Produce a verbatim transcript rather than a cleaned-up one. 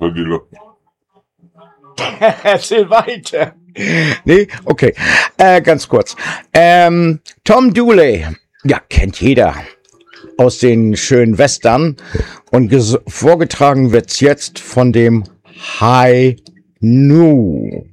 Krokodile. Erzähl weiter. Nee, okay. Äh, ganz kurz. Ähm, Tom Dooley, ja, kennt jeder aus den schönen Western. Und ges- vorgetragen wird's jetzt von dem High Nu.